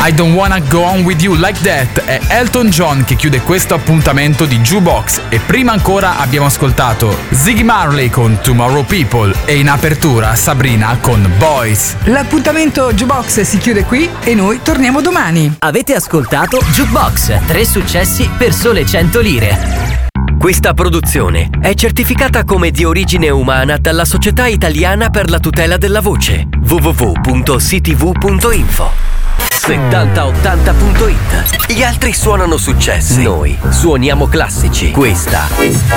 I Don't Wanna Go On With You Like That è Elton John che chiude questo appuntamento di Jukebox, e prima ancora abbiamo ascoltato Ziggy Marley con Tomorrow People e in apertura Sabrina con Boys. L'appuntamento Jukebox si chiude qui e noi torniamo domani. Avete ascoltato Jukebox, 3 successi per sole 100 lire. Questa produzione è certificata come di origine umana dalla Società Italiana per la Tutela della Voce. www.ctv.info 7080.it. Gli altri suonano successi, noi suoniamo classici. Questa